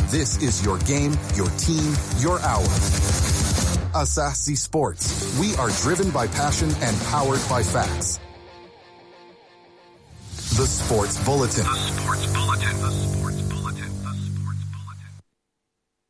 This is your game, your team, your hour. Asahi Sports. We are driven by passion and powered by facts. The Sports Bulletin.